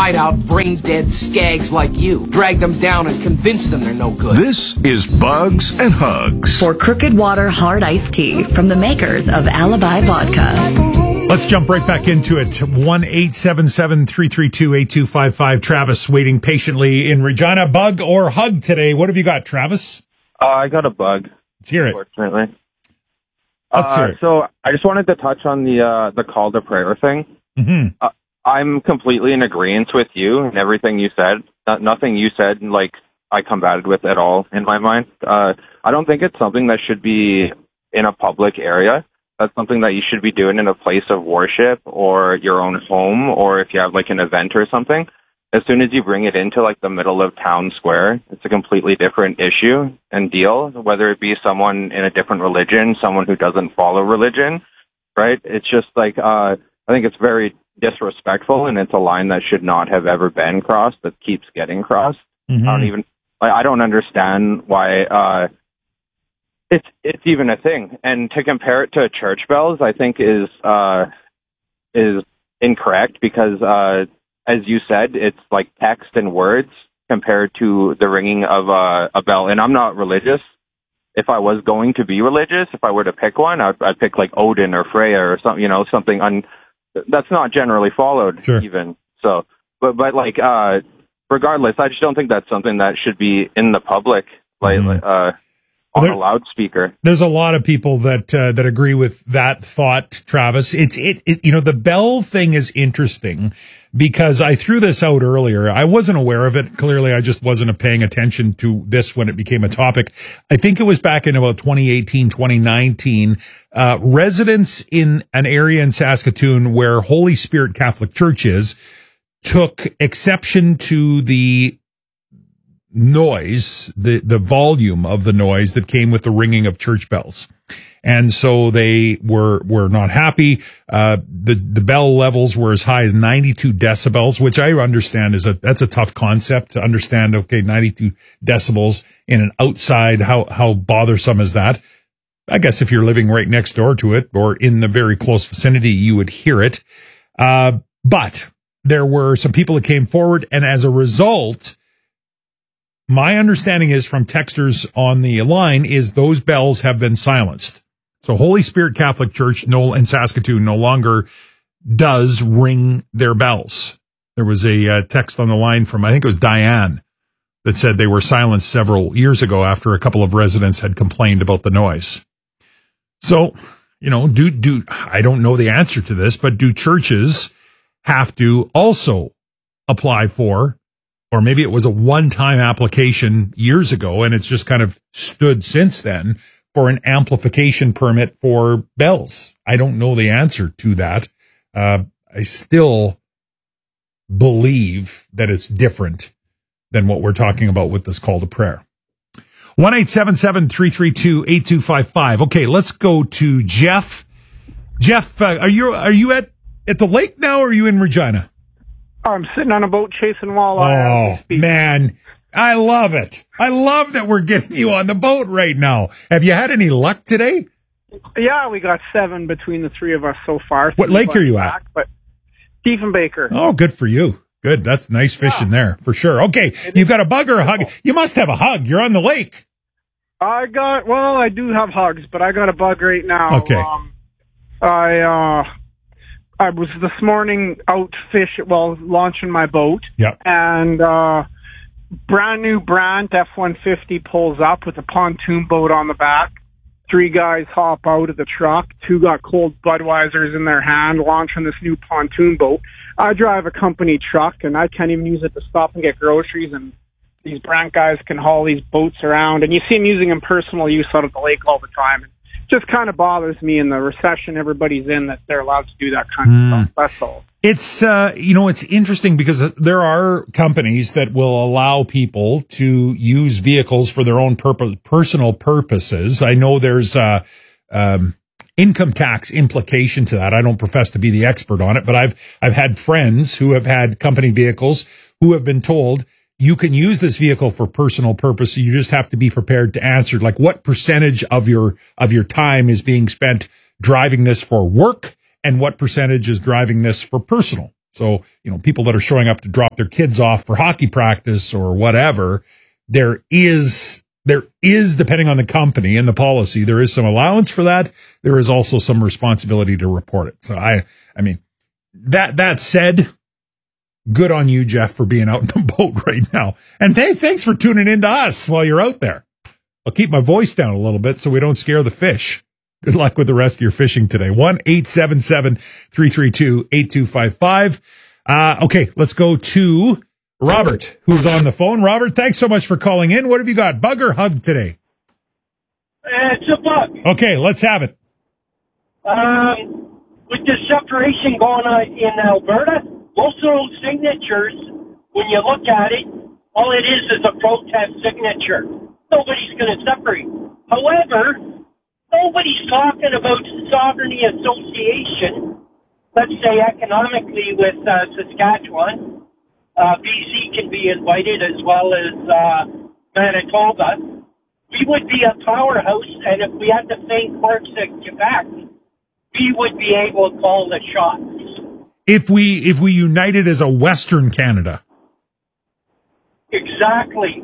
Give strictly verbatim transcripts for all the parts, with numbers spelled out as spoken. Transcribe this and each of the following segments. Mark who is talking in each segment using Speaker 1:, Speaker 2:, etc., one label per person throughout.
Speaker 1: out brain-dead skags like you. Drag them down and convince them they're no good.
Speaker 2: This is Bugs and Hugs.
Speaker 3: For Crooked Water Hard Iced Tea from the makers of Alibi Vodka.
Speaker 4: Let's jump right back into it. one eight seven seven, three three two, eight two five five. Travis waiting patiently in Regina. Bug or hug today? What have you got, Travis?
Speaker 5: Uh, I got a bug.
Speaker 4: Let's hear it.
Speaker 5: Unfortunately.
Speaker 4: Let's hear
Speaker 5: Uh,
Speaker 4: it.
Speaker 5: so I just wanted to touch on the uh, the call to prayer thing.
Speaker 4: Mm-hmm.
Speaker 5: Uh, I'm completely in agreement with you and everything you said. No, nothing you said, like, I combated with at all in my mind. Uh, I don't think it's something that should be in a public area. That's something that you should be doing in a place of worship or your own home, or if you have like an event or something. As soon as you bring it into like the middle of town square, it's a completely different issue and deal, whether it be someone in a different religion, someone who doesn't follow religion, right? It's just like, uh, I think it's very disrespectful, and it's a line that should not have ever been crossed that keeps getting crossed.
Speaker 4: Mm-hmm.
Speaker 5: I don't even, like, I don't understand why, uh, it's, it's even a thing. And to compare it to church bells, I think is, uh, is incorrect because, uh, as you said, it's like text and words compared to the ringing of a, a bell. And I'm not religious. If I was going to be religious, if I were to pick one, I'd, I'd pick like Odin or Freya or something, you know, something un, that's not generally followed
Speaker 4: Sure.
Speaker 5: even. So, but, but like, uh, regardless, I just don't think that's something that should be in the public, like,
Speaker 4: Mm-hmm.
Speaker 5: uh, on
Speaker 4: There-
Speaker 5: a loudspeaker.
Speaker 4: There's a lot of people that uh, that agree with that thought, Travis. It's it, it you know the bell thing is interesting because I threw this out earlier. I wasn't aware of it. Clearly, I just wasn't paying attention to this when it became a topic. I think it was back in about twenty eighteen, twenty nineteen. Uh, residents in an area in Saskatoon where Holy Spirit Catholic Church is took exception to the noise, the, the volume of the noise that came with the ringing of church bells. And so they were, were not happy. Uh, the, the bell levels were as high as ninety-two decibels, which I understand is a, that's a tough concept to understand. Okay. ninety-two decibels in an outside. How, how bothersome is that? I guess if you're living right next door to it or in the very close vicinity, you would hear it. Uh, but there were some people that came forward, and as a result, my understanding is from texters on the line is those bells have been silenced. So Holy Spirit Catholic Church no, in Saskatoon no longer does ring their bells. There was a uh, text on the line from, I think it was Diane, that said they were silenced several years ago after a couple of residents had complained about the noise. So, you know, do, do, I don't know the answer to this, but do churches have to also apply for, or maybe it was a one-time application years ago, and it's just kind of stood since then, for an amplification permit for bells? I don't know the answer to that. Uh, I still believe that it's different than what we're talking about with this call to prayer. one eight seven seven, three three two, eight two five five. Okay, let's go to Jeff. Jeff, uh, are you are you at, at the lake now, or are you in Regina?
Speaker 6: I'm sitting on a boat chasing walleye.
Speaker 4: Oh, man. I love it. I love that we're getting you on the boat right now. Have you had any luck today?
Speaker 6: Yeah, we got seven between the three of us so far.
Speaker 4: What lake are you at?
Speaker 6: But Diefenbaker.
Speaker 4: Oh, good for you. Good. That's nice fishing
Speaker 6: Yeah.
Speaker 4: there, for sure. Okay, you've got a bug or a hug? You must have a hug. You're on the lake.
Speaker 6: I got, well, I do have hugs, but I got a bug right now.
Speaker 4: Okay.
Speaker 6: Um, I, uh, I was this morning out fish, well, launching my boat.
Speaker 4: Yep.
Speaker 6: And, uh, brand new Brandt F one fifty pulls up with a pontoon boat on the back. Three guys hop out of the truck. Two got cold Budweisers in their hand, launching this new pontoon boat. I drive a company truck, and I can't even use it to stop and get groceries, and these Brandt guys can haul these boats around, and you see them using them personal use out of the lake all the time. It just kind of bothers me in the recession everybody's in that they're allowed to do that kind
Speaker 4: Mm.
Speaker 6: of stuff. That's all.
Speaker 4: It's, uh, you know, it's interesting because there are companies that will allow people to use vehicles for their own purpose, personal purposes. I know there's, uh, um, income tax implication to that. I don't profess to be the expert on it, but I've, I've had friends who have had company vehicles who have been told you can use this vehicle for personal purpose. You just have to be prepared to answer, like, what percentage of your, of your time is being spent driving this for work, and what percentage is driving this for personal So, you know, people that are showing up to drop their kids off for hockey practice or whatever, there is, there is, depending on the company and the policy, there is some allowance for that. There is also some responsibility to report it. So I, I mean, that, that said, good on you, Jeff, for being out in the boat right now. And hey, thanks for tuning in to us while you're out there. I'll keep my voice down a little bit so we don't scare the fish. Good luck with the rest of your fishing today. one eight seven seven, three three two, eight two five five. Uh, okay, let's go to Robert, who's on the phone. Robert, thanks so much for calling in. What have you got, bug or hug today?
Speaker 7: It's a bug.
Speaker 4: Okay, let's have it.
Speaker 7: Um, with the separation going on in Alberta, most of those signatures, when you look at it, all it is is a protest signature. Nobody's going to separate. However, nobody's talking about sovereignty association, let's say economically with uh, Saskatchewan. Uh, B C can be invited as well as uh, Manitoba. We would be a powerhouse, and if we had the same courts at Quebec, we would be able to call the shots.
Speaker 4: If we if we united as a Western Canada.
Speaker 7: Exactly.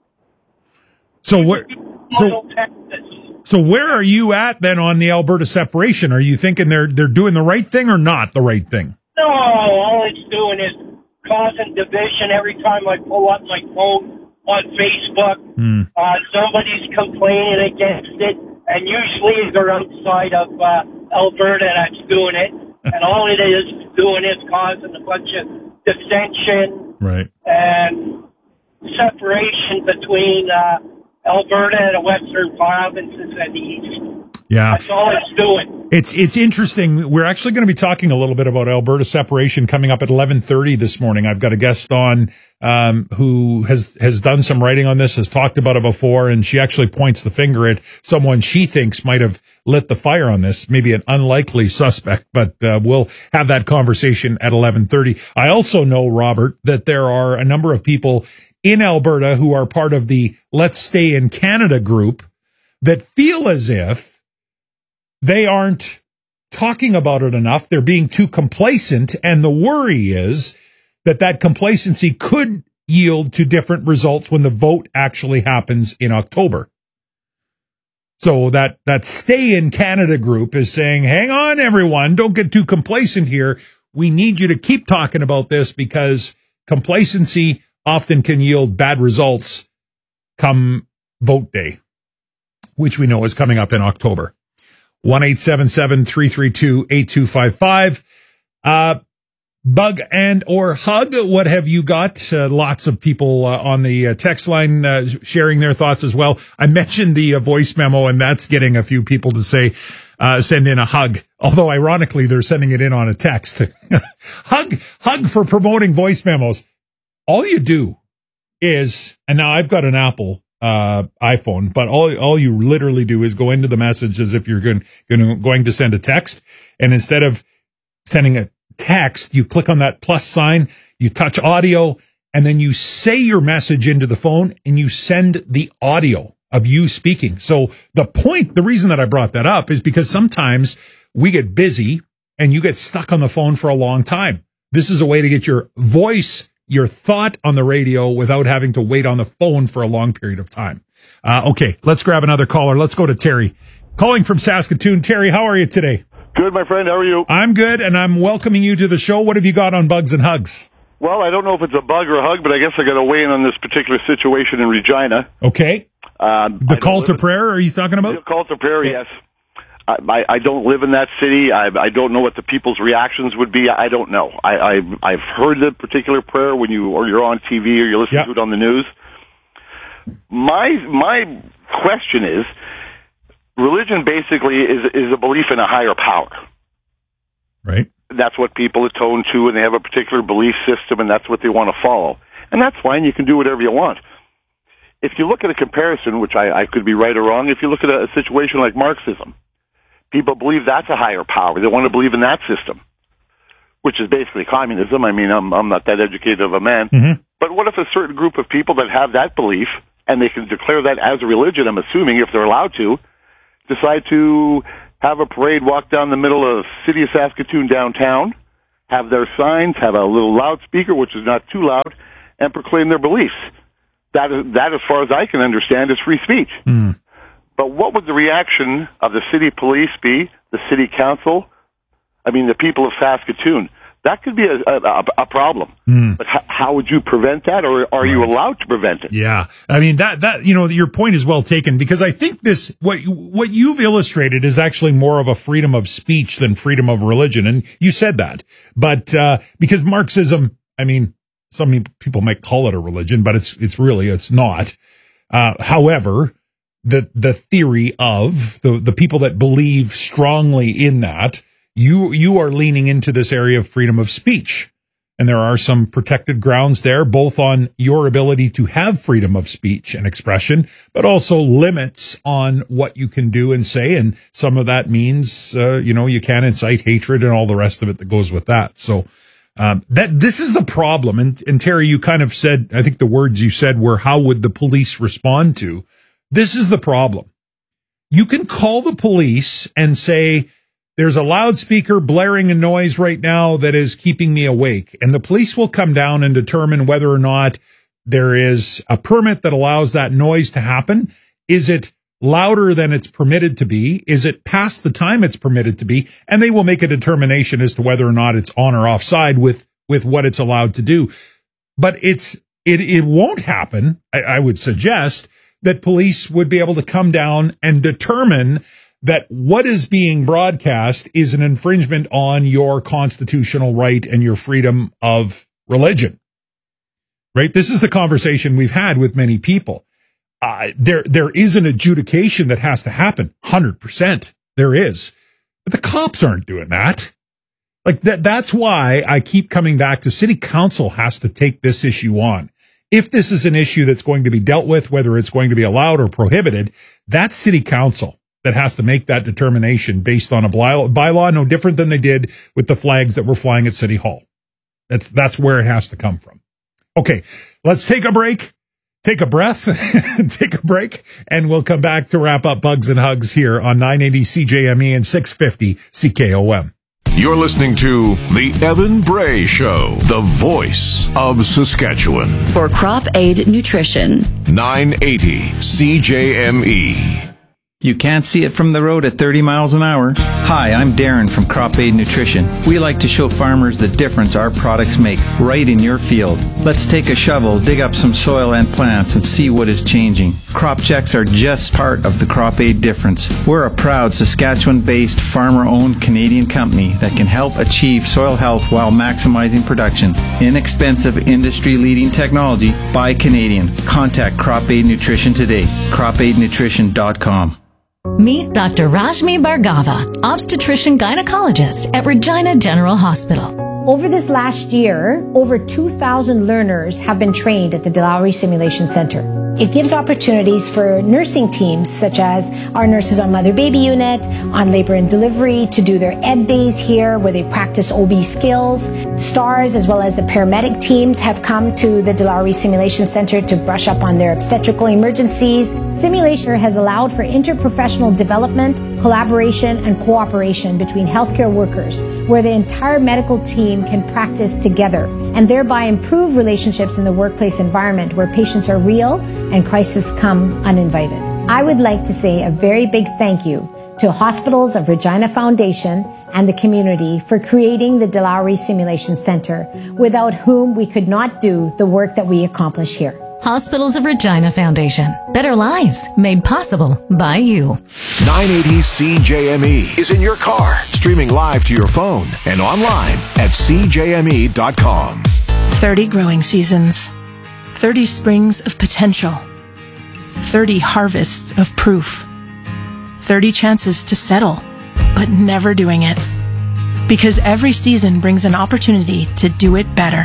Speaker 4: So where so so where are you at then on the Alberta separation? Are you thinking they're they're doing the right thing or not the right thing?
Speaker 7: No, all it's doing is causing division. Every time I pull up my phone on Facebook, mm. uh, somebody's complaining against it, and usually they're outside of uh, Alberta that's doing it, and all it is doing is causing a bunch of dissension,
Speaker 4: right,
Speaker 7: and separation between uh, Alberta and the western provinces and the east.
Speaker 4: Yeah.
Speaker 7: That's all it's doing.
Speaker 4: It's it's interesting. We're actually going to be talking a little bit about Alberta separation coming up at eleven thirty this morning. I've got a guest on um, who has, has done some writing on this, has talked about it before, and she actually points the finger at someone she thinks might have lit the fire on this, maybe an unlikely suspect, but uh, we'll have that conversation at eleven thirty. I also know, Robert, that there are a number of people in Alberta who are part of the Let's Stay in Canada group that feel as if they aren't talking about it enough. They're being too complacent. And the worry is that that complacency could yield to different results when the vote actually happens in October. So that, that Stay in Canada group is saying, hang on, everyone, don't get too complacent here. We need you to keep talking about this because complacency often can yield bad results come vote day, which we know is coming up in October. one eight seven seven, three three two, eight two five five. Uh, bug and or hug, what have you got? Uh, lots of people uh, on the uh, text line uh, sharing their thoughts as well. I mentioned the uh, voice memo, and that's getting a few people to say, uh, send in a hug. Although, ironically, they're sending it in on a text. hug, hug for promoting voice memos. All you do is, and now I've got an Apple uh, iPhone, but all, all you literally do is go into the message as if you're going, going, going to send a text. And instead of sending a text, you click on that plus sign, you touch audio, and then you say your message into the phone and you send the audio of you speaking. So the point, the reason that I brought that up is because sometimes we get busy and you get stuck on the phone for a long time. This is a way to get your voice, your thought on the radio without having to wait on the phone for a long period of time. Uh, okay, let's grab another caller. Let's go to Terry. Calling from Saskatoon. Terry, how are you today?
Speaker 8: Good, my friend. How are you?
Speaker 4: I'm good, and I'm welcoming you to the show. What have you got on bugs and hugs?
Speaker 8: Well, I don't know if it's a bug or a hug, but I guess I got to weigh in on this particular situation in Regina.
Speaker 4: Okay.
Speaker 8: Um,
Speaker 4: the call to prayer, are you talking about?
Speaker 8: The call to prayer, yes. I, I, I don't live in that city. I, I don't know what the people's reactions would be. I don't know. I, I, I've heard the particular prayer when you or you're on T V or you're listening yep. to it on the news. My my question is, religion basically is is a belief in a higher power.
Speaker 4: Right.
Speaker 8: That's what people atone to, and they have a particular belief system, and that's what they want to follow. And that's fine. You can do whatever you want. If you look at a comparison, which I, I could be right or wrong, if you look at a, a situation like Marxism, people believe that's a higher power. They want to believe in that system, which is basically communism. I mean, I'm, I'm not that educated of a man.
Speaker 4: Mm-hmm.
Speaker 8: But what if a certain group of people that have that belief, and they can declare that as a religion, I'm assuming, if they're allowed to, decide to have a parade walk down the middle of the city of Saskatoon downtown, have their signs, have a little loudspeaker, which is not too loud, and proclaim their beliefs. That, is, that as far as I can understand, is free speech.
Speaker 4: Mm.
Speaker 8: But what would the reaction of the city police be, the city council, I mean, the people of Saskatoon? That could be a, a, a problem. Mm. But h- how would you prevent that, or are right. you allowed to prevent it?
Speaker 4: Yeah. I mean, that, that, you know, your point is well taken, because I think this, what, what you've illustrated is actually more of a freedom of speech than freedom of religion. And you said that. But, uh, because Marxism, I mean, some people might call it a religion, but it's, it's really, it's not. Uh, however, the, the theory of the, the people that believe strongly in that, You you are leaning into this area of freedom of speech. And there are some protected grounds there, both on your ability to have freedom of speech and expression, but also limits on what you can do and say. And some of that means, uh, you know, you can't incite hatred and all the rest of it that goes with that. So um, that this is the problem. And, and Terry, you kind of said, I think the words you said were, how would the police respond to? This is the problem. You can call the police and say, there's a loudspeaker blaring a noise right now that is keeping me awake. And the police will come down and determine whether or not there is a permit that allows that noise to happen. Is it louder than it's permitted to be? Is it past the time it's permitted to be? And they will make a determination as to whether or not it's on or offside with, with what it's allowed to do. But it's, it, it won't happen. I, I would suggest that police would be able to come down and determine that what is being broadcast is an infringement on your constitutional right and your freedom of religion, right? This is the conversation we've had with many people. Uh, there, there is an adjudication that has to happen. one hundred percent there is, but the cops aren't doing that. Like that, that's why I keep coming back to city council has to take this issue on. If this is an issue that's going to be dealt with, whether it's going to be allowed or prohibited, that's city council that has to make that determination based on a bylaw, no different than they did with the flags that were flying at City Hall. That's, that's where it has to come from. Okay, let's take a break, take a breath, take a break, and we'll come back to wrap up Bugs and Hugs here on nine eighty C J M E and six fifty C K O M.
Speaker 2: You're listening to The Evan Bray Show, the voice of Saskatchewan.
Speaker 3: For Crop Aid Nutrition.
Speaker 2: nine eighty C J M E.
Speaker 9: You can't see it from the road at thirty miles an hour. Hi, I'm Darren from Crop Aid Nutrition. We like to show farmers the difference our products make right in your field. Let's take a shovel, dig up some soil and plants, and see what is changing. Crop checks are just part of the Crop Aid difference. We're a proud Saskatchewan-based, farmer-owned Canadian company that can help achieve soil health while maximizing production. Inexpensive, industry-leading technology by Canadian. Contact Crop Aid Nutrition today. crop aid nutrition dot com.
Speaker 10: Meet Doctor Rashmi Bhargava, obstetrician gynecologist at Regina General Hospital.
Speaker 11: Over this last year, over two thousand learners have been trained at the De Lowry Simulation Center. It gives opportunities for nursing teams, such as our nurses on mother-baby unit, on labor and delivery, to do their ed days here where they practice O B skills. STARS, as well as the paramedic teams, have come to the De Lowry Simulation Center to brush up on their obstetrical emergencies. Simulation has allowed for interprofessional development, collaboration, and cooperation between healthcare workers, where the entire medical team can practice together and thereby improve relationships in the workplace environment where patients are real and crises come uninvited. I would like to say a very big thank you to Hospitals of Regina Foundation and the community for creating the De Lowry Simulation Center, without whom we could not do the work that we accomplish here.
Speaker 10: Hospitals of Regina Foundation. Better lives made possible by you.
Speaker 2: nine eighty C J M E is in your car, streaming live to your phone and online at c j m e dot com.
Speaker 12: thirty growing seasons. thirty springs of potential. thirty harvests of proof. thirty chances to settle, but never doing it. Because every season brings an opportunity to do it better.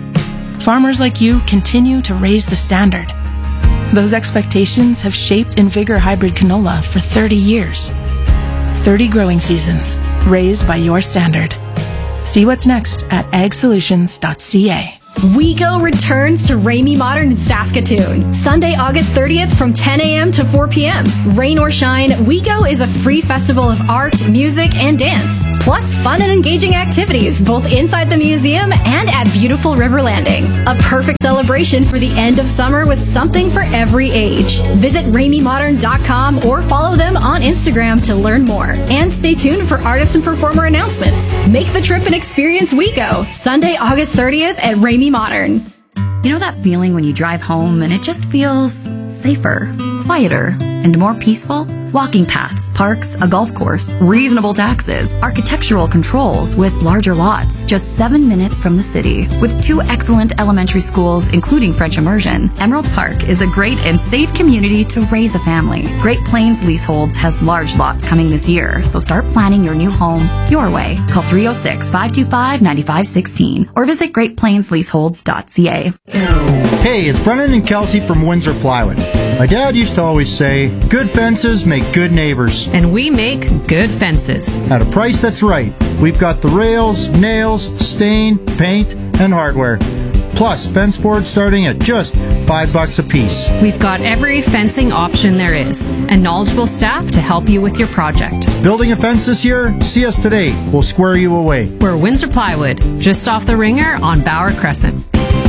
Speaker 12: Farmers like you continue to raise the standard. Those expectations have shaped Invigor Hybrid Canola for thirty years. thirty growing seasons, raised by your standard. See what's next at ag solutions dot c a.
Speaker 13: WeGo returns to Ramey Modern in Saskatoon, Sunday, August thirtieth from ten a.m. to four p.m. Rain or shine, WeGo is a free festival of art, music, and dance, plus fun and engaging activities both inside the museum and at beautiful River Landing. A perfect celebration for the end of summer with something for every age. Visit ramey modern dot com or follow them on Instagram to learn more. And stay tuned for artist and performer announcements. Make the trip and experience WeGo, Sunday, August thirtieth at Ramey Modern.
Speaker 3: You know that feeling when you drive home and it just feels safer, quieter, and more peaceful? Walking paths, parks, a golf course, reasonable taxes, architectural controls with larger lots, just seven minutes from the city. With two excellent elementary schools, including French immersion, Emerald Park is a great and safe community to raise a family. Great Plains Leaseholds has large lots coming this year, so start planning your new home your way. Call three oh six, five two five, nine five one six or visit great plains leaseholds dot c a.
Speaker 14: Hey, it's Brennan and Kelsey from Windsor Plywood. My dad used to always say, good fences make good neighbors.
Speaker 15: And we make good fences.
Speaker 14: At a price that's right. We've got the rails, nails, stain, paint, and hardware. Plus, fence boards starting at just five bucks a piece.
Speaker 15: We've got every fencing option there is, and knowledgeable staff to help you with your project.
Speaker 14: Building a fence this year? See us today. We'll square you away.
Speaker 15: We're Windsor Plywood, just off the Ringer on Bauer Crescent.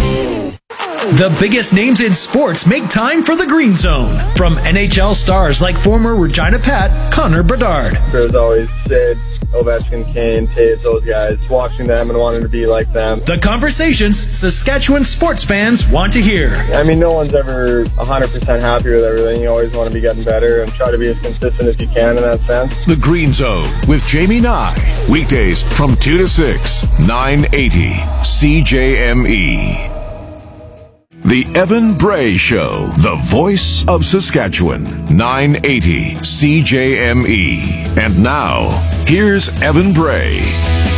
Speaker 16: The biggest names in sports make time for the Green Zone. From N H L stars like former Regina Pat, Connor Bedard.
Speaker 17: There's always Sid, Ovechkin, Kane, Taves, those guys, watching them and wanting to be like them.
Speaker 16: The conversations Saskatchewan sports fans want to hear.
Speaker 17: I mean, no one's ever one hundred percent happy with everything. You always want to be getting better and try to be as consistent as you can in that sense.
Speaker 2: The Green Zone with Jamie Nye. Weekdays from two to six, nine eighty C J M E. The Evan Bray Show, the voice of Saskatchewan, nine eighty C J M E. And now, here's Evan Bray.